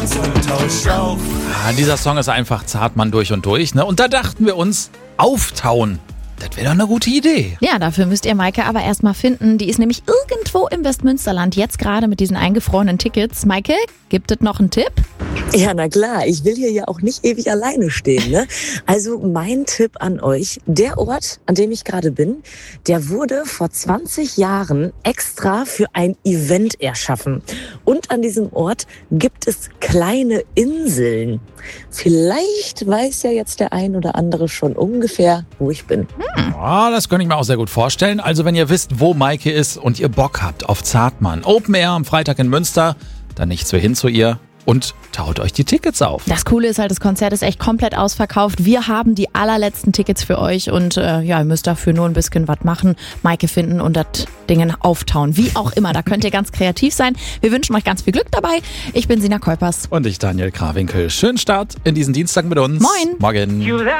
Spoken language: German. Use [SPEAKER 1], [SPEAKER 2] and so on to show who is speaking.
[SPEAKER 1] Dieser Song ist einfach Zartmann durch und durch, ne? Und da dachten wir uns, auftauen. Das wäre doch eine gute Idee.
[SPEAKER 2] Ja, dafür müsst ihr Maike aber erstmal finden. Die ist nämlich irgendwo im Westmünsterland, jetzt gerade mit diesen eingefrorenen Tickets. Maike, gibt es noch einen Tipp?
[SPEAKER 3] Ja, na klar, ich will hier ja auch nicht ewig alleine stehen, ne? Also mein Tipp an euch, der Ort, an dem ich gerade bin, der wurde vor 20 Jahren extra für ein Event erschaffen. Und an diesem Ort gibt es kleine Inseln. Vielleicht weiß ja jetzt der ein oder andere schon ungefähr, wo ich bin.
[SPEAKER 1] Ja, das könnte ich mir auch sehr gut vorstellen. Also wenn ihr wisst, wo Maike ist und ihr Bock habt auf Zartmann, Open Air am Freitag in Münster, dann nicht so hin zu ihr und taut euch die Tickets auf.
[SPEAKER 2] Das Coole ist halt, das Konzert ist echt komplett ausverkauft. Wir haben die allerletzten Tickets für euch und ihr müsst dafür nur ein bisschen was machen, Maike finden und das Ding auftauen. Wie auch immer, da könnt ihr ganz kreativ sein. Wir wünschen euch ganz viel Glück dabei. Ich bin Sina Keupers.
[SPEAKER 1] Und ich, Daniel Krawinkel. Schönen Start in diesen Dienstag mit uns.
[SPEAKER 2] Moin.
[SPEAKER 1] Morgen.